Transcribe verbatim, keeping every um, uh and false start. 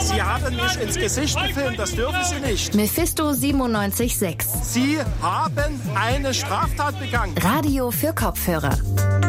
Sie haben mich ins Gesicht gefilmt, das dürfen Sie nicht. Mephisto siebenundneunzig Komma sechs. Sie haben eine Straftat begangen. Radio für Kopfhörer.